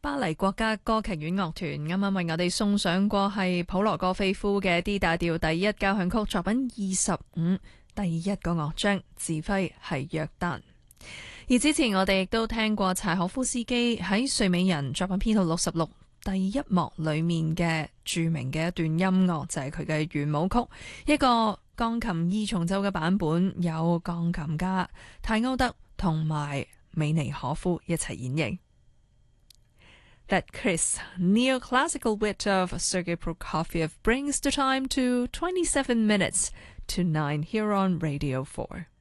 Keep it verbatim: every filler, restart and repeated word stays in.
巴黎國家歌劇院樂團啱啱為我哋送上過係普羅戈菲夫嘅 D 大調第一交響曲作品二十五第一個樂章，指揮係約丹。而之前我哋亦都聽過柴可夫斯基喺睡美人作品編號六十六第一幕裏面嘅著名嘅一段音樂，就係佢嘅圓舞曲，一個鋼琴二重奏嘅版本，有鋼琴家泰歐德同埋美尼可夫一齊演繹。That crisp neoclassical wit of Sergei Prokofiev brings the time to twenty-seven minutes to nine here on Radio four.